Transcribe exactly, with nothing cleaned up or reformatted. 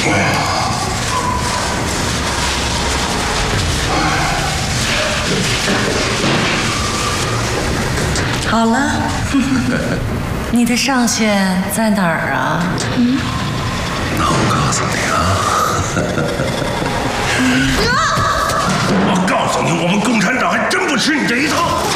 好了，你的上线在哪儿啊？嗯， 那我告诉你啊，我告诉你，我们共产党还真不吃你这一套。